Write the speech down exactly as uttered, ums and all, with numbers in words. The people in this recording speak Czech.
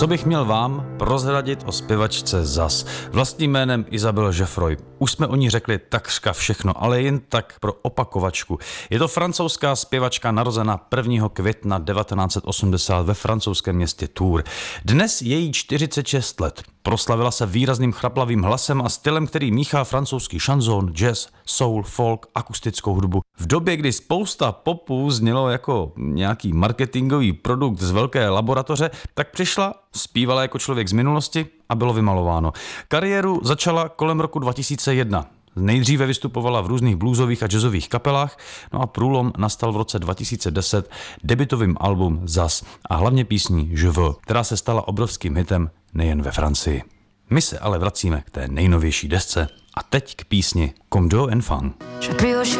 Co bych měl vám prozradit o zpěvačce Zaz? Vlastním jménem Isabelle Geoffroy. Už jsme o ní řekli takřka všechno, ale jen tak pro opakovačku. Je to francouzská zpěvačka narozená prvního května devatenáct set osmdesát ve francouzském městě Tours. Dnes je jí čtyřicet šest let. Proslavila se výrazným chraplavým hlasem a stylem, který míchá francouzský šanzón, jazz, soul, folk, akustickou hudbu. V době, kdy spousta popů znělo jako nějaký marketingový produkt z velké laboratoře, tak přišla, zpívala jako člověk z minulosti a bylo vymalováno. Kariéru začala kolem roku dva tisíce jedna. Nejdříve vystupovala v různých bluesových a jazzových kapelách, no a průlom nastal v roce dva tisíce deset debutovým album Zaz a hlavně písní Je veux, která se stala obrovským hitem nejen ve Francii. My se ale vracíme k té nejnovější desce a teď k písni Comme deux enfants.